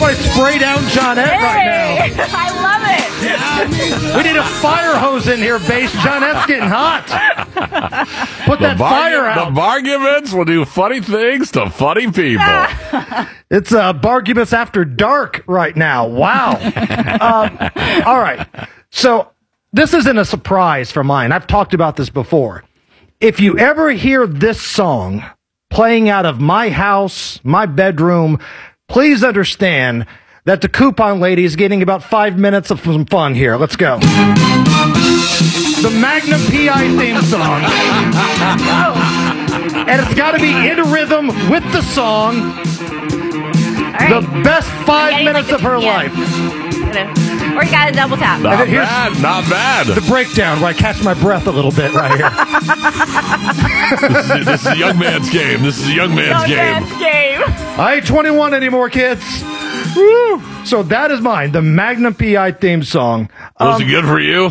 do I spray down Johnette right now? I love it. We need a fire hose in here, Bass. Johnette's getting hot. Put that fire out. The Barguments will do funny things to funny people. It's Barguments After Dark right now. Wow. All right. So this isn't a surprise for mine. I've talked about this before. If you ever hear this song playing out of my house, my bedroom, please understand that the coupon lady is getting about 5 minutes of some fun here. Let's go. The Magnum PI theme song. And it's got to be in rhythm with the song. Right. The best 5 minutes of her life. Or you got a double tap. Not bad. The breakdown where I catch my breath a little bit right here. This is a young man's game. I ain't 21 anymore, kids. Woo. So that is mine, the Magnum PI theme song. Was it good for you?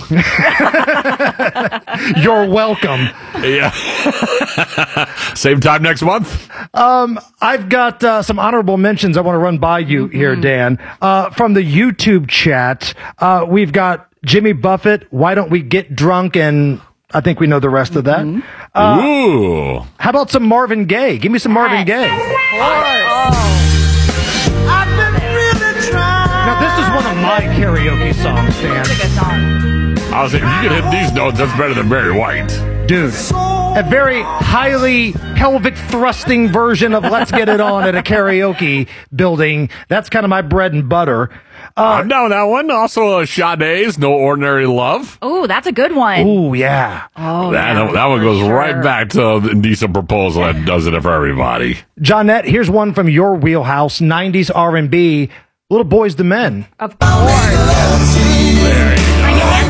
You're welcome. Yeah. Same time next month? I've got some honorable mentions I want to run by you here, Dan. From the YouTube chat, we've got Jimmy Buffett, Why Don't We Get Drunk? And I think we know the rest of that. Ooh. How about some Marvin Gaye? Give me some Marvin Gaye. Now, this is one of my karaoke songs, Dan. That's a good song. I was saying, if you can hit these notes, that's better than Barry White. Dude, a very highly pelvic thrusting version of Let's Get It On at a karaoke building. That's kind of my bread and butter. I'm down with that one. Also, Sade's No Ordinary Love. Oh, that's a good one. Oh, yeah. Oh, That one goes right back to the Indecent Proposal. That does it for everybody. Johnette, here's one from your wheelhouse, 90s R&B, Little Boys to Men. Of course. There you go.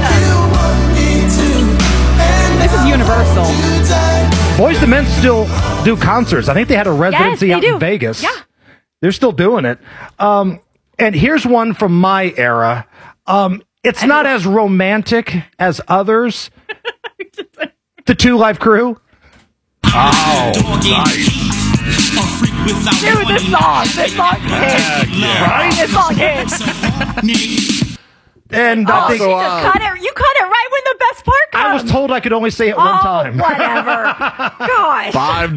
This is universal. Boys to Men still do concerts. I think they had a residency out in Vegas. Yeah. They're still doing it. And here's one from my era. It's not as romantic as others. The Two Live Crew. Oh, nice. Dude, this song hits. Right? This song hits. And I think You cut it right when the best part comes. I was told I could only say it one time. Whatever. Gosh.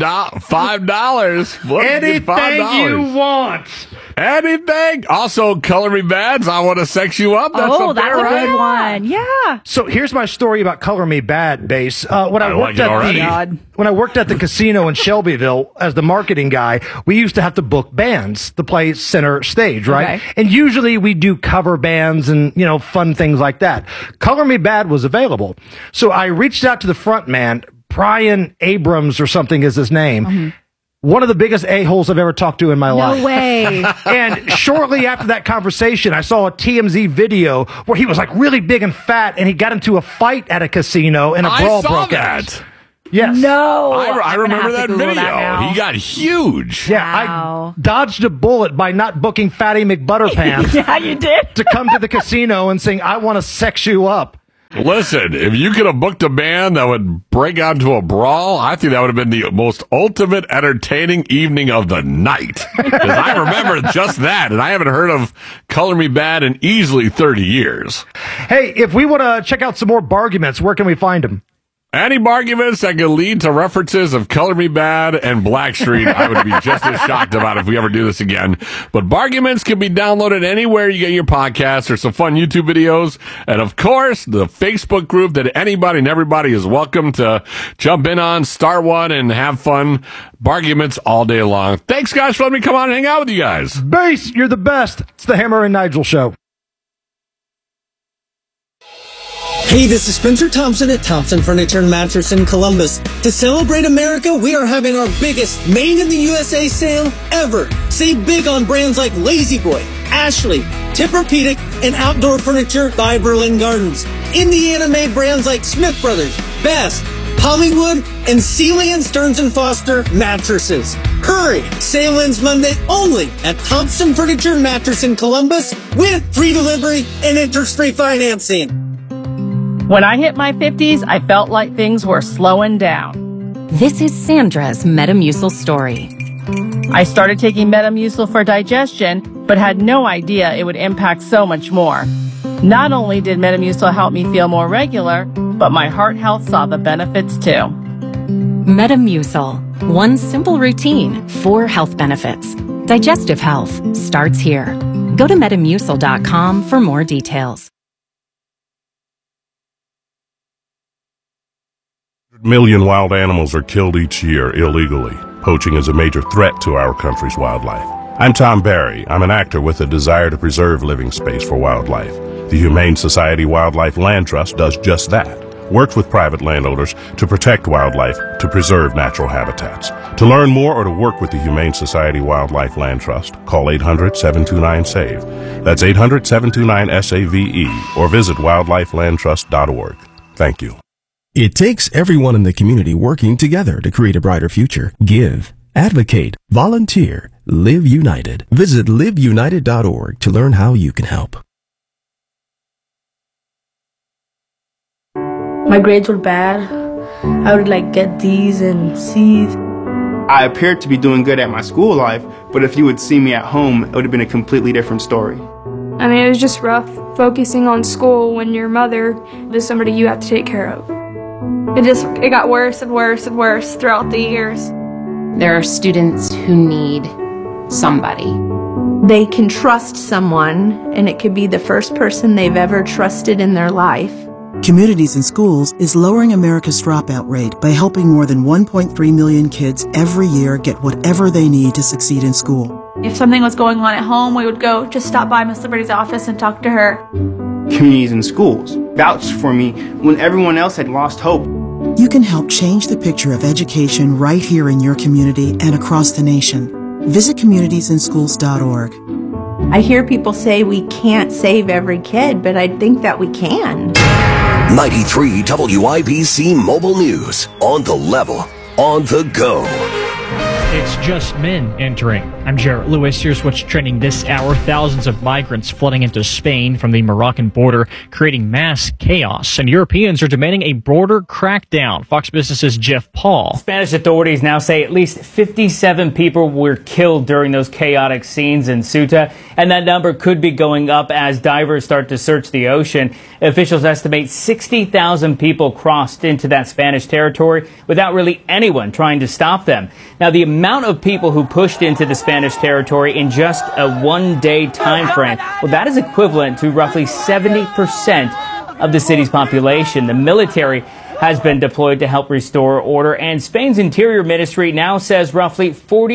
$5. Anything you want. Anything. Also, Color Me Bad's I Want to Sex You Up. That's That's there, a right? good one. Yeah. So here's my story about Color Me Bad, Bass. When I worked at the casino in Shelbyville as the marketing guy, we used to have to book bands to play center stage, right? Okay. And usually we do cover bands and, fun things like that. Color Me Bad was available. So I reached out to the front man, Brian Abrams or something is his name. Mm-hmm. One of the biggest a-holes I've ever talked to in my life. No way. And shortly after that conversation, I saw a TMZ video where he was like really big and fat and he got into a fight at a casino and a brawl broke out. Yes. No. I remember that video. He got huge. Yeah, Wow. I dodged a bullet by not booking Fatty McButterpants Yeah, you did. to come to the casino and sing, I want to sex you up. Listen, if you could have booked a band that would break out into a brawl, I think that would have been the most ultimate entertaining evening of the night. Because I remember just that, and I haven't heard of Color Me Bad in easily 30 years. Hey, if we want to check out some more Barguments, where can we find them? Any arguments that could lead to references of Color Me Bad and Blackstreet, I would be just as shocked about if we ever do this again. But Barguments can be downloaded anywhere you get your podcasts. There's some fun YouTube videos. And, of course, the Facebook group that anybody and everybody is welcome to jump in on, start one, and have fun. Barguments all day long. Thanks, guys, for letting me come on and hang out with you guys. Bass, you're the best. It's the Hammer and Nigel Show. Hey, this is Spencer Thompson at Thompson Furniture and Mattress in Columbus. To celebrate America, we are having our biggest Made in the USA sale ever. Save big on brands like La-Z-Boy, Ashley, Tempur-Pedic, and outdoor furniture by Berlin Gardens. Indiana-made brands like Smith Brothers, Best, Hollywood, and Sealy and Stearns & Foster mattresses. Hurry! Sale ends Monday only at Thompson Furniture and Mattress in Columbus with free delivery and interest-free financing. When I hit my 50s, I felt like things were slowing down. This is Sandra's Metamucil story. I started taking Metamucil for digestion, but had no idea it would impact so much more. Not only did Metamucil help me feel more regular, but my heart health saw the benefits too. Metamucil. One simple routine, 4 health benefits. Digestive health starts here. Go to Metamucil.com for more details. Million wild animals are killed each year illegally. Poaching is a major threat to our country's wildlife. I'm Tom Barry. I'm an actor with a desire to preserve living space for wildlife. The Humane Society Wildlife Land Trust does just that. Works with private landowners to protect wildlife, to preserve natural habitats. To learn more or to work with the Humane Society Wildlife Land Trust, call 800-729-SAVE. That's 800-729-SAVE, or visit wildlifelandtrust.org. Thank you. It takes everyone in the community working together to create a brighter future. Give, advocate, volunteer, Live United. Visit liveunited.org to learn how you can help. My grades were bad. I would get D's and C's. I appeared to be doing good at my school life, but if you would see me at home, it would have been a completely different story. I mean, it was just rough focusing on school when your mother is somebody you have to take care of. It got worse and worse and worse throughout the years. There are students who need somebody. They can trust someone, and it could be the first person they've ever trusted in their life. Communities in Schools is lowering America's dropout rate by helping more than 1.3 million kids every year get whatever they need to succeed in school. If something was going on at home, we would go just stop by Miss Liberty's office and talk to her. Communities in Schools vouched for me when everyone else had lost hope. You can help change the picture of education right here in your community and across the nation. Visit communitiesInschools.org. I hear people say we can't save every kid, but I think that we can. 93 WIBC Mobile News. On the level, on the go. It's just men entering. I'm Jarrett Lewis. Here's what's trending this hour. Thousands of migrants flooding into Spain from the Moroccan border, creating mass chaos. And Europeans are demanding a border crackdown. Fox Business's Jeff Paul. Spanish authorities now say at least 57 people were killed during those chaotic scenes in Ceuta. And that number could be going up as divers start to search the ocean. Officials estimate 60,000 people crossed into that Spanish territory without really anyone trying to stop them. Now, the amount of people who pushed into the Spanish territory in just a one-day time frame, well, that is equivalent to roughly 70% of the city's population. The military has been deployed to help restore order, and Spain's Interior Ministry now says roughly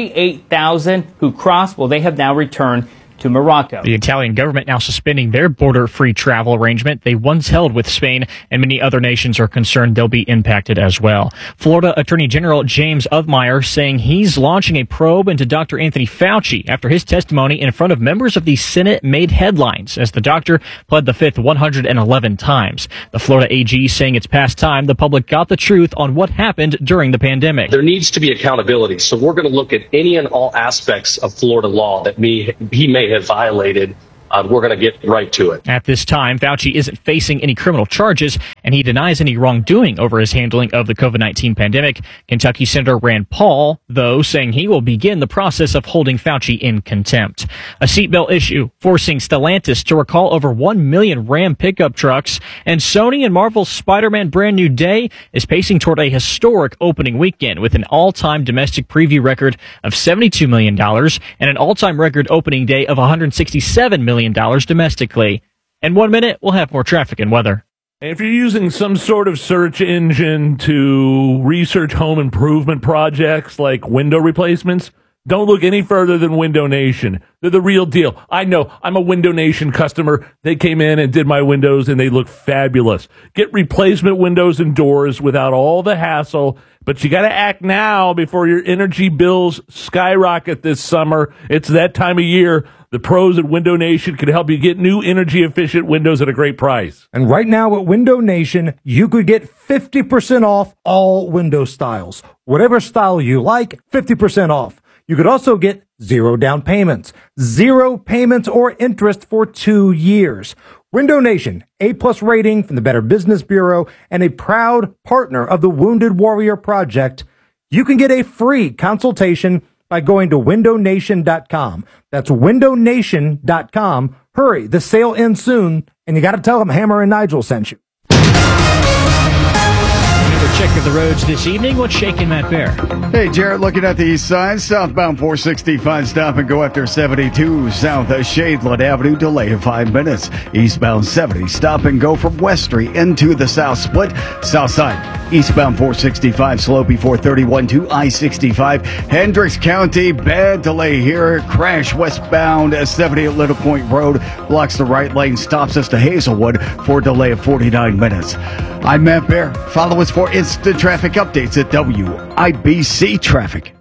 48,000 who crossed, well, they have now returned to Morocco. The Italian government now suspending their border-free travel arrangement they once held with Spain, and many other nations are concerned they'll be impacted as well. Florida Attorney General James Othmeyer saying he's launching a probe into Dr. Anthony Fauci after his testimony in front of members of the Senate made headlines as the doctor pled the fifth 111 times. The Florida AG saying it's past time the public got the truth on what happened during the pandemic. There needs to be accountability, so we're going to look at any and all aspects of Florida law that he may have violated. We're going to get right to it. At this time, Fauci isn't facing any criminal charges, and he denies any wrongdoing over his handling of the COVID-19 pandemic. Kentucky Senator Rand Paul, though, saying he will begin the process of holding Fauci in contempt. A seatbelt issue forcing Stellantis to recall over 1 million Ram pickup trucks, and Sony and Marvel's Spider-Man Brand New Day is pacing toward a historic opening weekend with an all-time domestic preview record of $72 million and an all-time record opening day of $167 million domestically. In 1 minute, we'll have more traffic and weather. If you're using some sort of search engine to research home improvement projects like window replacements, don't look any further than Window Nation. They're the real deal. I know. I'm a Window Nation customer. They came in and did my windows, and they look fabulous. Get replacement windows and doors without all the hassle, but you got to act now before your energy bills skyrocket this summer. It's that time of year. The pros at Window Nation can help you get new energy-efficient windows at a great price. And right now at Window Nation, you could get 50% off all window styles. Whatever style you like, 50% off. You could also get 0 down payments, 0 payments or interest for 2 years. Window Nation, A+ rating from the Better Business Bureau and a proud partner of the Wounded Warrior Project. You can get a free consultation by going to windownation.com. That's windownation.com. Hurry, the sale ends soon, and you got to tell them Hammer and Nigel sent you. Another check of the roads this evening. What's shaking Matt Bear? Hey, Jarrett, looking at the east side. Southbound 465, stop and go after 72. South of Shadeland Avenue, delay of 5 minutes. Eastbound 70, stop and go from West Street into the South Split. South side, eastbound 465, slow before 31 to I-65. Hendricks County, bad delay here. Crash westbound 70 at Little Point Road. Blocks the right lane, stops us to Hazelwood for a delay of 49 minutes. I'm Matt Bear. Follow us for instant traffic updates at WIBC Traffic.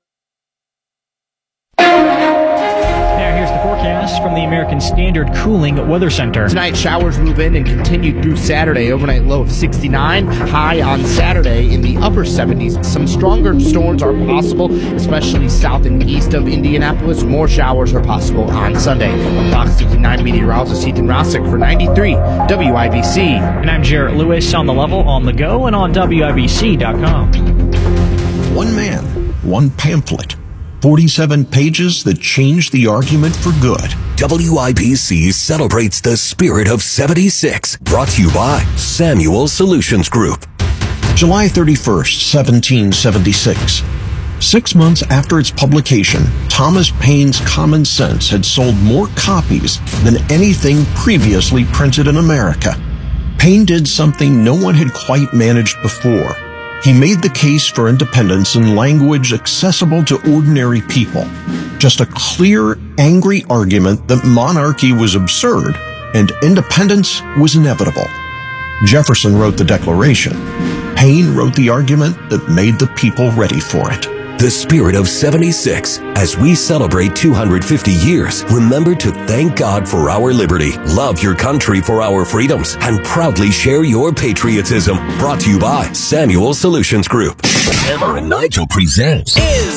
Now here's the forecast from the American Standard Cooling Weather Center. Tonight, showers move in and continue through Saturday. Overnight low of 69. High on Saturday in the upper 70s. Some stronger storms are possible, especially south and east of Indianapolis. More showers are possible on Sunday. On Fox 69 meteorologist Ethan Rossick for 93 WIBC. And I'm Jarrett Lewis on the level, on the go, and on WIBC.com. One man, one pamphlet. 47 pages that changed the argument for good. WIBC celebrates the spirit of 76. Brought to you by Samuel Solutions Group. July 31st, 1776. 6 months after its publication, Thomas Paine's Common Sense had sold more copies than anything previously printed in America. Paine did something no one had quite managed before. He made the case for independence in language accessible to ordinary people. Just a clear, angry argument that monarchy was absurd and independence was inevitable. Jefferson wrote the Declaration. Paine wrote the argument that made the people ready for it. The spirit of 76. As we celebrate 250 years, remember to thank God for our liberty, love your country for our freedoms, and proudly share your patriotism. Brought to you by Samuel Solutions Group. Hammer and Nigel presents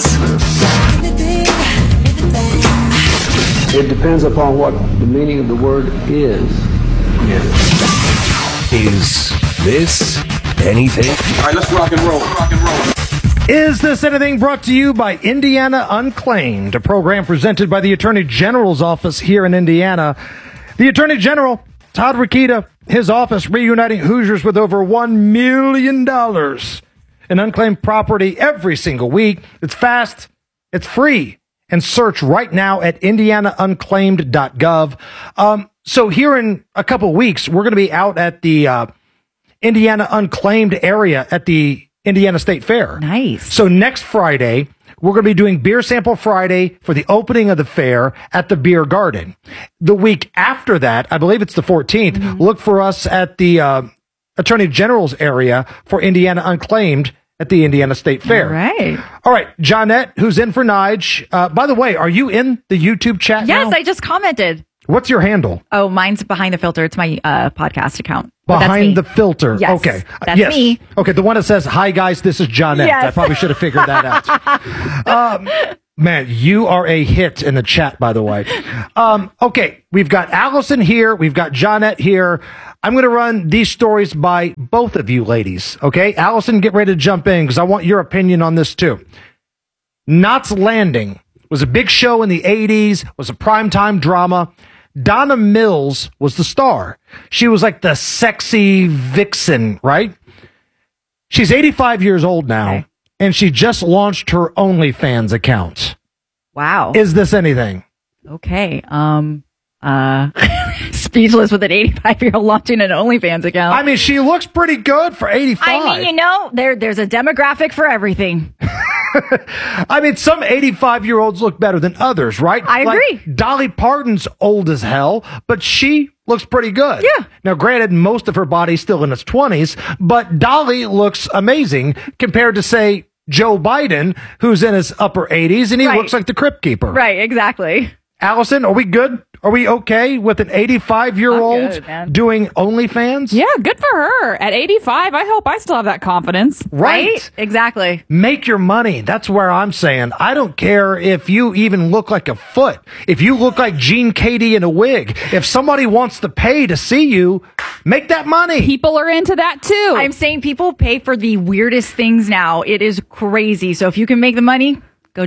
It depends upon what the meaning of the word is. Is this anything? All right, let's rock and roll. Is This Anything? Brought to you by Indiana Unclaimed, a program presented by the Attorney General's office here in Indiana. The Attorney General, Todd Rokita, his office reuniting Hoosiers with over $1 million in unclaimed property every single week. It's fast, it's free, and search right now at indianaunclaimed.gov. So here in a couple of weeks, we're going to be out at the Indiana Unclaimed area at the Indiana State Fair. Nice. So next Friday, we're going to be doing Beer Sample Friday for the opening of the fair at the Beer Garden. The week after that, I believe it's the 14th, look for us at the Attorney General's area for Indiana Unclaimed at the Indiana State Fair. All right. Johnette, who's in for Nige. By the way, are you in the YouTube chat now? Yes, I just commented. What's your handle? Oh, mine's Behind the Filter. It's my podcast account. But that's Behind me. the Filter. Yes, Okay. that's me. Okay, the one that says, "Hi guys, this is Johnette." Yes. I probably should have figured that out. Man, you are a hit in the chat, by the way. Okay, we've got Allison here. We've got Johnette here. I'm going to run these stories by both of you ladies. Okay, Allison, get ready to jump in because I want your opinion on this too. Knots Landing was a big show in the 80s, was a primetime drama. Donna Mills was the star. She was like the sexy vixen, right? She's 85 years old now, and she just launched her OnlyFans account. Wow. Is this anything? Okay. Speechless with an 85-year-old launching an OnlyFans account. I mean, she looks pretty good for 85. I mean, there's a demographic for everything. I mean, some 85-year-olds look better than others, right? I agree. Like Dolly Parton's old as hell, but she looks pretty good. Yeah. Now, granted, most of her body's still in its 20s, but Dolly looks amazing compared to, say, Joe Biden, who's in his upper 80s, and he looks like the Crypt Keeper. Right, exactly. Allison, are we good? Are we okay with an 85-year-old doing OnlyFans? Yeah, good for her. At 85, I hope I still have that confidence. Right? Exactly. Make your money. That's where I'm saying. I don't care if you even look like a foot. If you look like Gene Katie in a wig. If somebody wants to pay to see you, make that money. People are into that too. I'm saying people pay for the weirdest things now. It is crazy. So if you can make the money, go do it.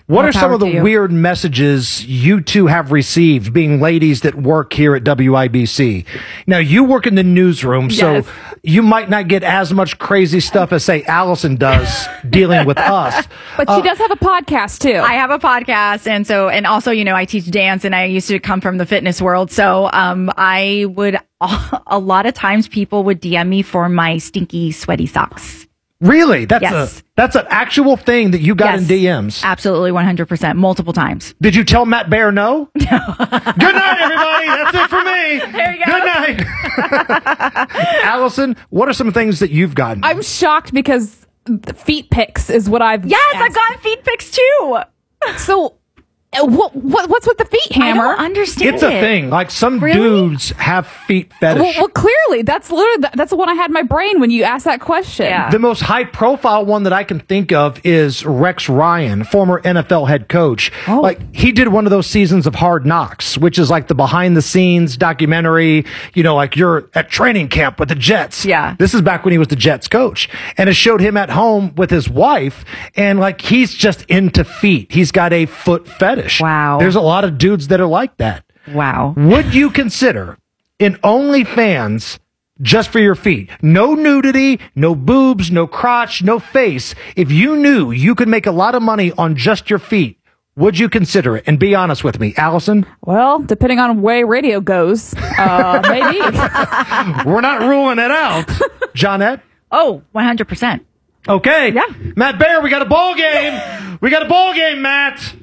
What More are some power of the to you. weird messages you two have received, being ladies that work here at WIBC? Now, you work in the newsroom, Yes. so you might not get as much crazy stuff as, say, Allison does dealing with us. But she does have a podcast too. I have a podcast, and also, I teach dance, and I used to come from the fitness world. So, I would a lot of times people would DM me for my stinky, sweaty socks. Really? Yes. That's an actual thing that you got in DMs. Absolutely, 100%, multiple times. Did you tell Matt Bear no? No. Good night, everybody. That's it for me. There you go. Good night. Allison, what are some things that you've gotten? I'm shocked because the feet pics is what I've. Yes, I've gotten feet pics too. So, what's with the feet, Hammer? I don't understand. It's a thing. Like some dudes have feet fetish. Well, clearly, that's the one I had in my brain when you asked that question. The most high profile one that I can think of is Rex Ryan, former NFL head coach. Like he did one of those seasons of Hard Knocks, which is like the behind the scenes documentary, like you're at training camp with the Jets. Yeah. This is back when he was the Jets coach. And it showed him at home with his wife, and like he's just into feet. He's got a foot fetish. Wow. There's a lot of dudes that are like that. Wow. Would you consider an OnlyFans just for your feet? No nudity, no boobs, no crotch, no face. If you knew you could make a lot of money on just your feet, would you consider it? And be honest with me, Allison. Well, depending on way radio goes, maybe. We're not ruling it out. Johnette? Oh, 100%. Okay. Yeah. Matt Bear, we got a ball game. We got a ball game, Matt.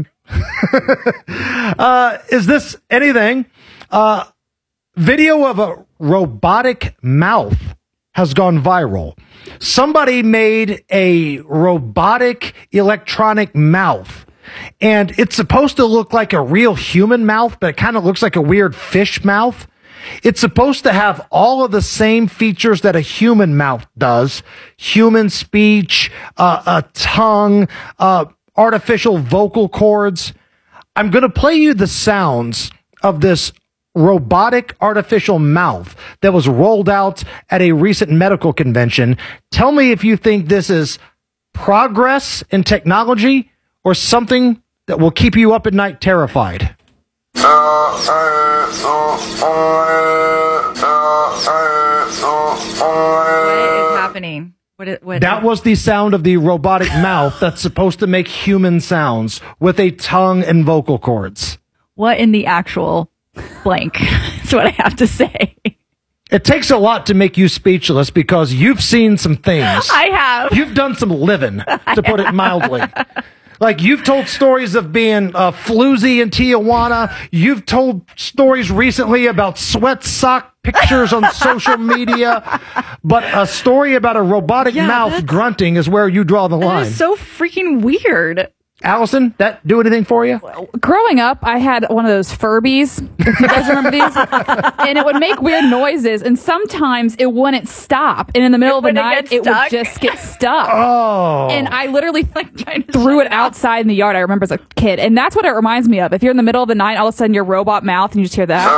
Is this anything? Video of a robotic mouth has gone viral. Somebody made a robotic electronic mouth, and it's supposed to look like a real human mouth, but it kind of looks like a weird fish mouth. It's supposed to have all of the same features that a human mouth does: human speech, a tongue, artificial vocal cords. I'm going to play you the sounds of this robotic artificial mouth that was rolled out at a recent medical convention. Tell me if you think this is progress in technology or something that will keep you up at night terrified. What is happening? What? That was the sound of the robotic mouth that's supposed to make human sounds with a tongue and vocal cords. What in the actual blank? That's what I have to say. It takes a lot to make you speechless because you've seen some things. I have. You've done some living, to put it mildly. Like, you've told stories of being floozy in Tijuana. You've told stories recently about sweat sock pictures on social media. But a story about a robotic mouth grunting is where you draw the line. That is so freaking weird. Allison, that do anything for you? Growing up, I had one of those Furbies, if you guys remember these, and it would make weird noises, and sometimes it wouldn't stop, and in the middle of the night, it would just get stuck. Oh. And I literally threw it outside in the yard, I remember as a kid, and that's what it reminds me of. If you're in the middle of the night, all of a sudden your robot mouth, and you just hear that.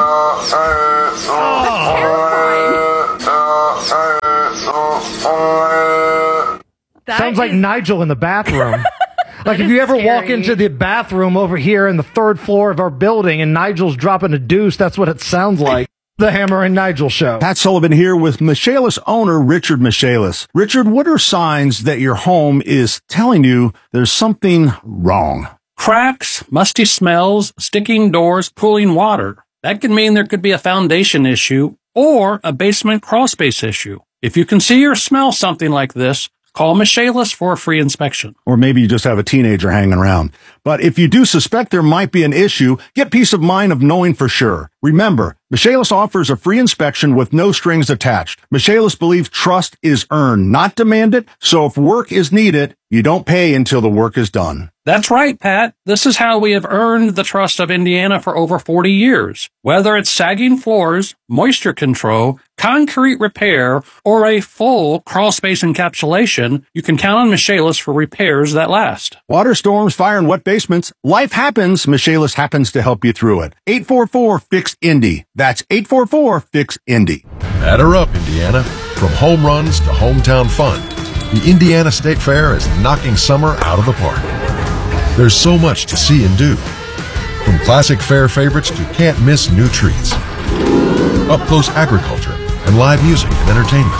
Sounds like Nigel in the bathroom. Like if you ever walk into the bathroom over here in the third floor of our building and Nigel's dropping a deuce, that's what it sounds like. The Hammer and Nigel Show. Pat Sullivan here with Michaelis owner Richard Michaelis. Richard, what are signs that your home is telling you there's something wrong? Cracks, musty smells, sticking doors, pooling water. That can mean there could be a foundation issue or a basement crawlspace issue. If you can see or smell something like this, call Michaelis for a free inspection. Or maybe you just have a teenager hanging around. But if you do suspect there might be an issue, get peace of mind of knowing for sure. Remember, Michaelis offers a free inspection with no strings attached. Michaelis believes trust is earned, not demanded. So if work is needed, you don't pay until the work is done. That's right, Pat. This is how we have earned the trust of Indiana for over 40 years. Whether it's sagging floors, moisture control, concrete repair, or a full crawlspace encapsulation, you can count on Michaelis for repairs that last. Water storms, fire, and wet basements. Life happens. Michaelis happens to help you through it. 844-FIX-INDY. That's 844-FIX-INDY. Add her up, Indiana. From home runs to hometown fun, the Indiana State Fair is knocking summer out of the park. There's so much to see and do. From classic fair favorites to can't-miss new treats. Up-close agriculture and live music and entertainment.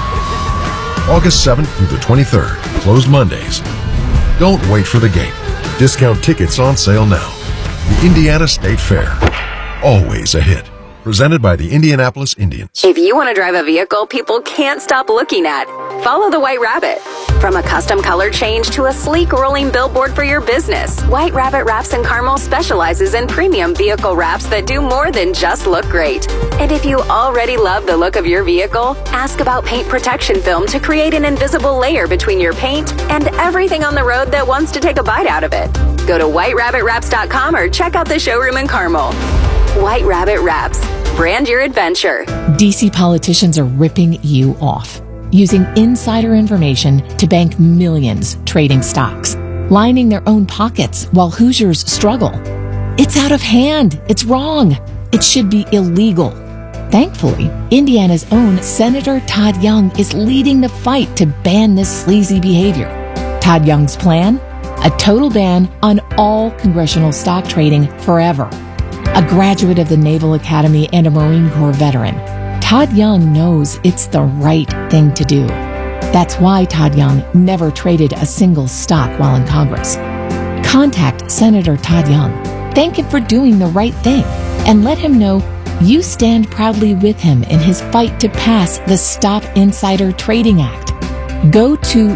August 7th through the 23rd, closed Mondays. Don't wait for the gate. Discount tickets on sale now. The Indiana State Fair. Always a hit. Presented by the Indianapolis Indians. If you want to drive a vehicle people can't stop looking at, follow the White Rabbit. From a custom color change to a sleek rolling billboard for your business, White Rabbit Wraps in Carmel specializes in premium vehicle wraps that do more than just look great. And if you already love the look of your vehicle, ask about paint protection film to create an invisible layer between your paint and everything on the road that wants to take a bite out of it. Go to whiterabbitwraps.com or check out the showroom in Carmel. White Rabbit Wraps. Brand your adventure. DC politicians are ripping you off, using insider information to bank millions trading stocks, lining their own pockets while Hoosiers struggle. It's out of hand. It's wrong. It should be illegal. Thankfully, Indiana's own Senator Todd Young is leading the fight to ban this sleazy behavior. Todd Young's plan? A total ban on all congressional stock trading forever. A graduate of the Naval Academy and a Marine Corps veteran, Todd Young knows it's the right thing to do. That's why Todd Young never traded a single stock while in Congress. Contact Senator Todd Young, thank him for doing the right thing, and let him know you stand proudly with him in his fight to pass the Stop Insider Trading Act. Go to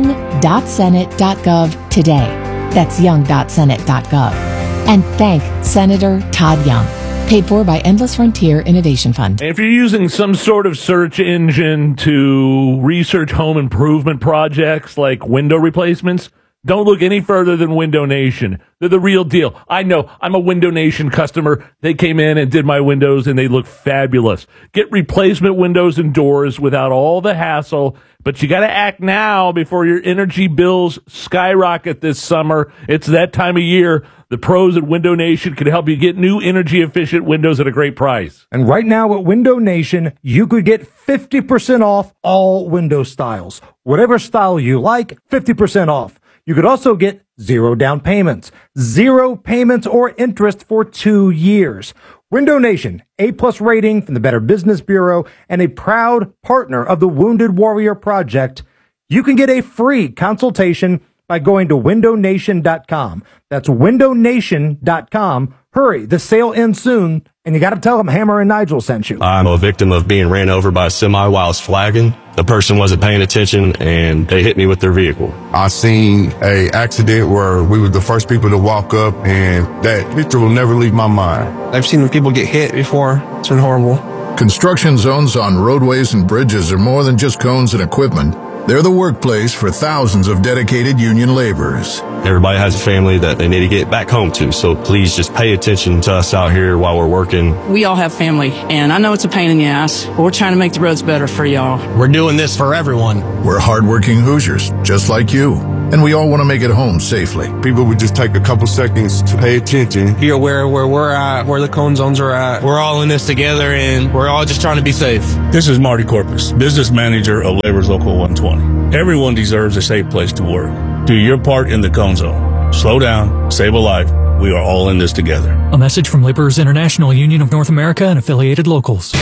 young.senate.gov today. That's young.senate.gov. And thank Senator Todd Young. Paid for by Endless Frontier Innovation Fund. If you're using some sort of search engine to research home improvement projects like window replacements, don't look any further than Window Nation. They're the real deal. I know. I'm a Window Nation customer. They came in and did my windows, and they look fabulous. Get replacement windows and doors without all the hassle, but you got to act now before your energy bills skyrocket this summer. It's that time of year. The pros at Window Nation can help you get new energy-efficient windows at a great price. And right now at Window Nation, you could get 50% off all window styles. Whatever style you like, 50% off. You could also get 0 down payments, 0 payments or interest for 2 years. Window Nation, A+ rating from the Better Business Bureau and a proud partner of the Wounded Warrior Project. You can get a free consultation by going to windownation.com. That's windownation.com. Hurry, the sale ends soon, and you got to tell them Hammer and Nigel sent you. I'm a victim of being ran over by a semi while I was flagging. The person wasn't paying attention, and they hit me with their vehicle. I seen a accident where we were the first people to walk up, and that picture will never leave my mind. I've seen people get hit before. It's been horrible. Construction zones on roadways and bridges are more than just cones and equipment. They're the workplace for thousands of dedicated union laborers. Everybody has a family that they need to get back home to, so please just pay attention to us out here while we're working. We all have family, and I know it's a pain in the ass, but we're trying to make the roads better for y'all. We're doing this for everyone. We're hardworking Hoosiers, just like you, and we all want to make it home safely. People would just take a couple seconds to pay attention. Be aware where we're at, where the cone zones are at. We're all in this together, and we're all just trying to be safe. This is Marty Corpus, business manager of Labor's Local 120. Everyone deserves a safe place to work. Do your part in the cone zone. Slow down, save a life. We are all in this together. A message from Laborers International Union of North America and affiliated locals.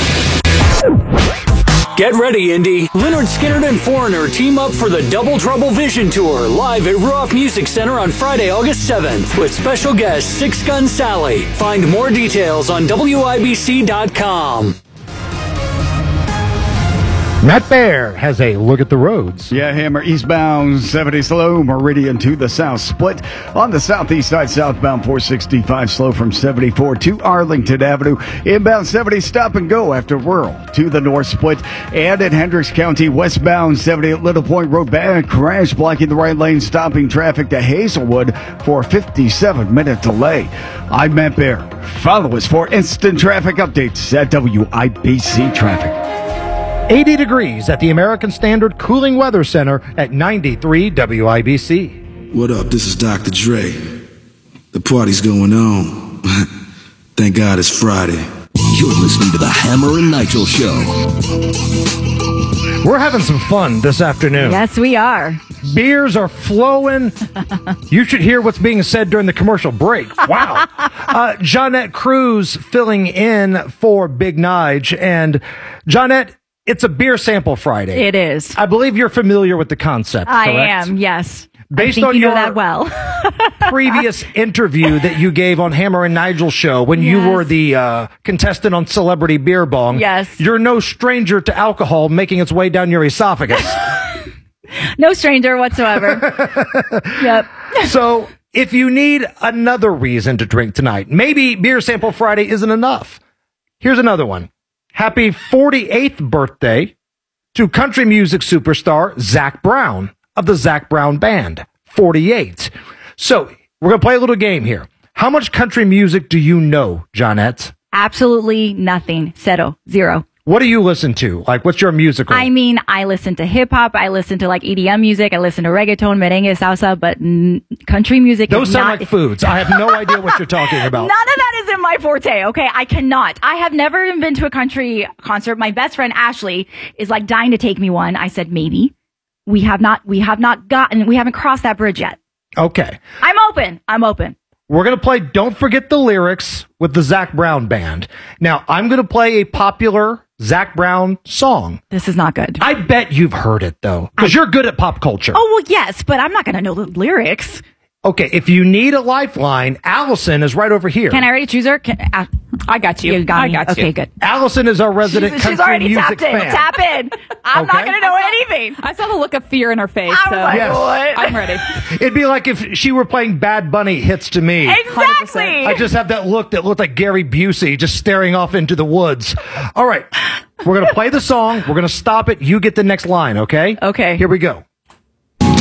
Get ready, Indy. Leonard Skinner and Foreigner team up for the Double Trouble Vision Tour live at Ruoff Music Center on Friday, August 7th with special guest Six Gun Sally. Find more details on WIBC.com. Matt Bear has a look at the roads. Yeah, Hammer eastbound 70 slow, Meridian to the south split. On the southeast side, southbound 465 slow from 74 to Arlington Avenue. Inbound 70 stop and go after Rural to the north split. And in Hendricks County, westbound 70 at Little Point Road, bad crash blocking the right lane, stopping traffic to Hazelwood for a 57-minute delay. I'm Matt Bear. Follow us for instant traffic updates at WIBC Traffic. 80 degrees at the American Standard Cooling Weather Center at 93 WIBC. What up? This is Dr. Dre. The party's going on. Thank God it's Friday. You're listening to the Hammer and Nigel Show. We're having some fun this afternoon. Yes, we are. Beers are flowing. You should hear what's being said during the commercial break. Wow. Jeanette Cruz filling in for Big Nige. And Jeanette, it's a beer sample Friday. It is. I believe you're familiar with the concept, correct? I am, yes. Based I think on you know your that well. previous interview that you gave on Hammer and Nigel show when you were the contestant on Celebrity Beer Bong. Yes. You're no stranger to alcohol making its way down your esophagus. No stranger whatsoever. Yep. So if you need another reason to drink tonight, maybe Beer Sample Friday isn't enough. Here's another one. Happy 48th birthday to country music superstar Zac Brown of the Zac Brown Band. 48. So we're going to play a little game here. How much country music do you know, Jeanette? Absolutely nothing. Zero. What do you listen to? Like, what's your musical? I mean, I listen to hip hop. I listen to like EDM music. I listen to reggaeton, merengue, salsa, but country music. Those sound like foods. I have no idea what you're talking about. None of that is in my forte. Okay, I cannot. I have never even been to a country concert. My best friend Ashley is like dying to take me one. I said maybe. We haven't crossed that bridge yet. Okay. I'm open. We're going to play Don't Forget the Lyrics with the Zac Brown Band. Now, I'm going to play a popular Zac Brown song. This is not good. I bet you've heard it, though, because you're good at pop culture. Oh, well, yes, but I'm not going to know the lyrics. Okay, if you need a lifeline, Allison is right over here. Can I already choose her? I got you. You got me. got you. Okay, good. Allison is our resident She's country already music tapped in. fan. Tap in. I'm not going to know anything. I saw the look of fear in her face. I was like, what? I'm ready. It'd be like if she were playing Bad Bunny hits to me. Exactly. I just have that look that looked like Gary Busey just staring off into the woods. All right. We're going to play the song. We're going to stop it. You get the next line, okay? Okay. Here we go.